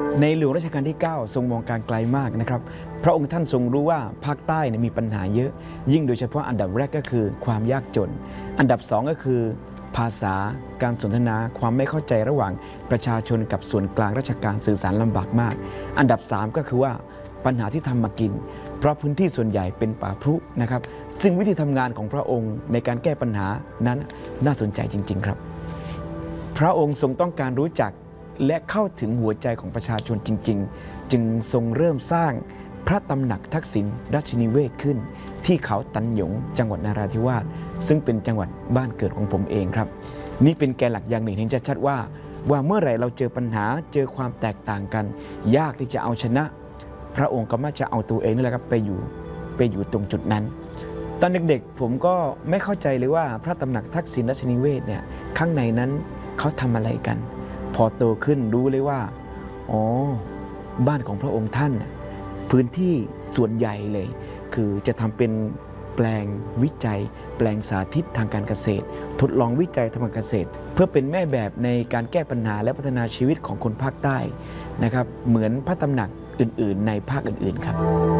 ในหลวงรัชกาลที่ 9 ทรงมองการไกลมากนะครับพระองค์ท่านทรงรู้ว่าภาคใต้มีปัญหาเยอะยิ่งโดยเฉพาะอันดับแรกก็คือความยากจนอันดับ2ก็คือภาษาการสนทนาความไม่เข้าใจระหว่างประชาชนกับส่วนกลางราชการสื่อสารลำบากมากอันดับ3ก็คือว่าปัญหาที่ทำมากินเพราะพื้นที่ส่วนใหญ่เป็นป่าพรุนะครับซึ่งวิธีทำงานของพระองค์ในการแก้ปัญหานั้นน่าสนใจจริงๆครับพระองค์ทรงต้องการรู้จักและเข้าถึงหัวใจของประชาชนจริงๆจึงทรงเริ่มสร้างพระตำหนักทักษิณราชนิเวศขึ้นที่เขาตันหยงจังหวัดนราธิวาสซึ่งเป็นจังหวัดบ้านเกิดของผมเองครับนี่เป็นแกนหลักอย่างหนึ่งที่จะชัดว่าเมื่อไหร่เราเจอปัญหาเจอความแตกต่างกันยากที่จะเอาชนะพระองค์ก็มักจะเอาตัวเองนี่แหละครับไปอยู่ตรงจุดนั้นตอนเด็กๆผมก็ไม่เข้าใจเลยว่าพระตำหนักทักษิณราชนิเวศเนี่ยข้างในนั้นเขาทำอะไรกันพอโตขึ้นรู้เลยว่าอ๋อบ้านของพระองค์ท่านพื้นที่ส่วนใหญ่เลยคือจะทำเป็นแปลงวิจัยแปลงสาธิตทางการเกษตรทดลองวิจัยทางการเกษตรเพื่อเป็นแม่แบบในการแก้ปัญหาและพัฒนาชีวิตของคนภาคใต้นะครับเหมือนพระตำหนักอื่นๆในภาคอื่นๆครับ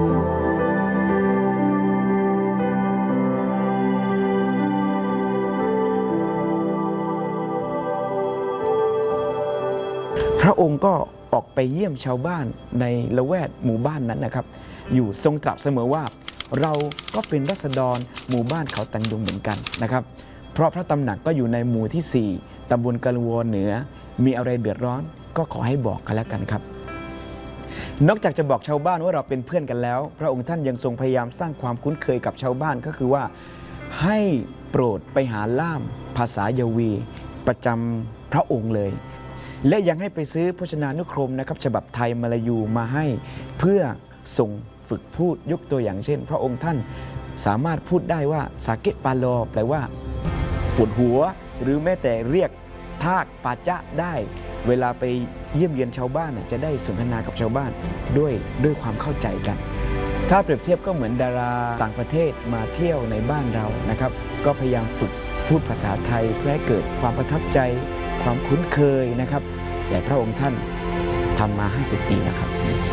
พระองค์ก็ออกไปเยี่ยมชาวบ้านในละแวกหมู่บ้านนั้นนะครับอยู่ทรงตรัสเสมอว่าเราก็เป็นราษฎรหมู่บ้านเขาตันยงเหมือนกันนะครับเพราะพระตำหนักก็อยู่ในหมู่ที่ 4 ตำบลกะละวเหนือมีอะไรเดือดร้อนก็ขอให้บอกกันแล้วกันครับนอกจากจะบอกชาวบ้านว่าเราเป็นเพื่อนกันแล้วพระองค์ท่านยังทรงพยายามสร้างความคุ้นเคยกับชาวบ้านก็คือว่าให้โปรดไปหาล่ามภาษายาวีประจำพระองค์เลยและยังให้ไปซื้อพจนานุกรมนะครับฉบับไทยมลายูมาให้เพื่อส่งฝึกพูดยกตัวอย่างเช่นพระองค์ท่านสามารถพูดได้ว่าสาเกะปาโลแปลว่าปวดหัวหรือแม้แต่เรียกทากปาจะได้เวลาไปเยี่ยมเยียนชาวบ้านจะได้สนทนากับชาวบ้านด้วยความเข้าใจกันถ้าเปรียบเทียบก็เหมือนดาราต่างประเทศมาเที่ยวในบ้านเรานะครับก็พยายามฝึกพูดภาษาไทยเพื่อให้เกิดความประทับใจความคุ้นเคยนะครับแต่พระองค์ท่านทำมา50 ปีแล้วครับ